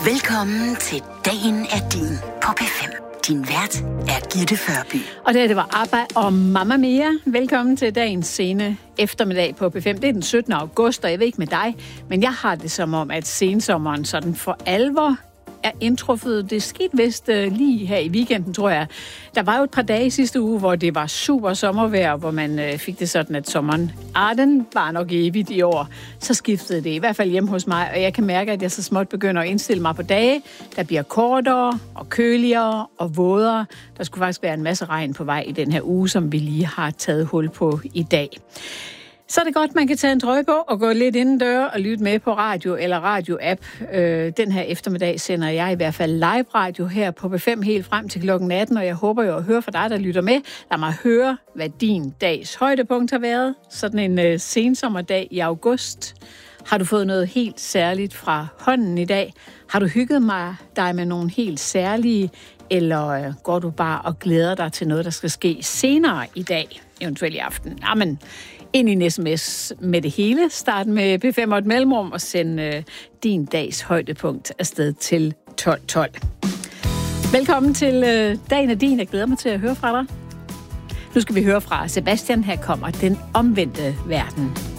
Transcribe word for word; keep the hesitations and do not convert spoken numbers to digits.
Velkommen til Dagen er din på P fem. Din vært er Gitte Førby. Og det, det var ABBA og Mamma Mia. Velkommen til dagens sene eftermiddag på P fem. Det er den syttende august, og jeg ved ikke med dig, men jeg har det som om, at sensommeren sådan for alvor er indtruffet. Det skete vist uh, lige her i weekenden, tror jeg. Der var jo et par dage i sidste uge, hvor det var super sommervejr, hvor man uh, fik det sådan, at sommeren, ah, den var nok evigt i år. Så skiftede det i hvert fald hjemme hos mig, og jeg kan mærke, at jeg så småt begynder at indstille mig på dage, der bliver kortere og køligere og vådere. Der skulle faktisk være en masse regn på vej i den her uge, som vi lige har taget hul på i dag. Så er det godt, man kan tage en trøje på og gå lidt indendør og lytte med på radio eller radio-app. Øh, den her eftermiddag sender jeg i hvert fald live radio her på P fem helt frem til klokken atten, og jeg håber jo at høre fra dig, der lytter med. Lad mig høre, hvad din dags højdepunkt har været. Sådan en øh, sensommerdag i august. Har du fået noget helt særligt fra hånden i dag? Har du hygget mig dig med nogle helt særlige, eller øh, går du bare og glæder dig til noget, der skal ske senere i dag, eventuelt i aften? Jamen, ind i en sms med det hele. Start med P fem og et mellemrum og send øh, din dags højdepunkt afsted til tolv tolv. Velkommen til øh, Dagen er din. Jeg glæder mig til at høre fra dig. Nu skal vi høre fra Sebastian. Her kommer Den omvendte verden.